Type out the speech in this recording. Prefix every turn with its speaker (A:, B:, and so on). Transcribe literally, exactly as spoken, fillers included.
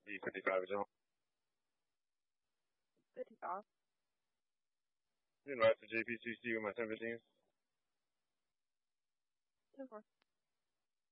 A: E fifty-five is on.
B: fifty-five.
A: Then right to J P C C with my ten fifteen.
B: ten four.